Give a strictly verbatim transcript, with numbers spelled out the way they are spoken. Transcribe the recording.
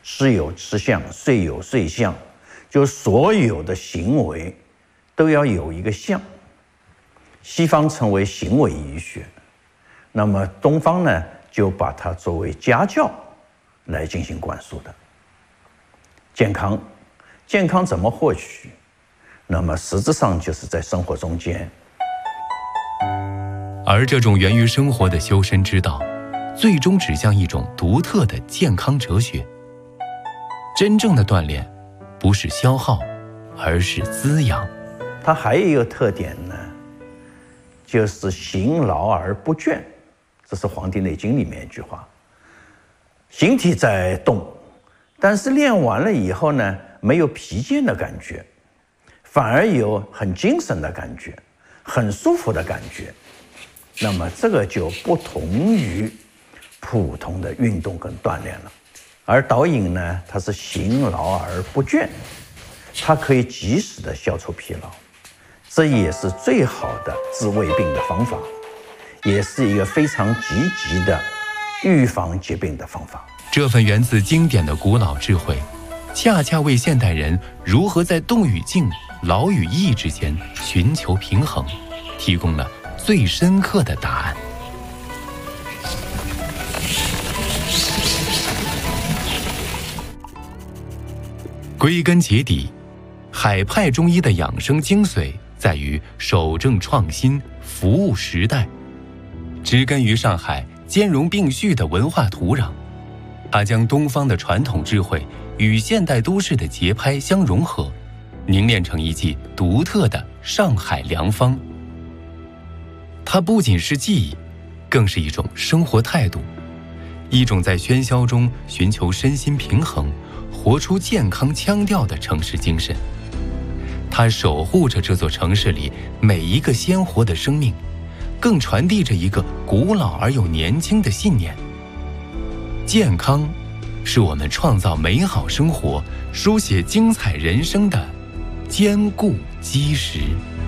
吃有吃相，睡有睡相，就所有的行为都要有一个相。西方称为行为医学，那么东方呢，就把它作为家教来进行灌输的。健康，健康怎么获取？那么实质上就是在生活中间。 而这种源于生活的修身之道，最终指向一种独特的健康哲学。真正的锻炼，不是消耗，而是滋养。 它还有一个特点呢，就是行劳而不倦，这是《黄帝内经》里面一句话。形体在动，但是练完了以后呢，没有疲倦的感觉，反而有很精神的感觉，很舒服的感觉。那么这个就不同于普通的运动跟锻炼了。而导引呢，它是行劳而不倦，它可以及时的消除疲劳，这也是最好的治胃病的方法，也是一个非常积极的预防疾病的方法。 这份源自经典的古老智慧，恰恰为现代人如何在动与静、劳与逸之间寻求平衡，提供了最深刻的答案。归根结底，海派中医的养生精髓在于守正创新，服务时代。植根于上海兼容并蓄的文化土壤，它将东方的传统智慧与现代都市的节拍相融合，凝练成一剂独特的上海良方。它不仅是技艺，更是一种生活态度，一种在喧嚣中寻求身心平衡，活出健康腔调的城市精神。它守护着这座城市里每一个鲜活的生命，更传递着一个古老而又年轻的信念：健康是我们创造美好生活、书写精彩人生的坚固基石。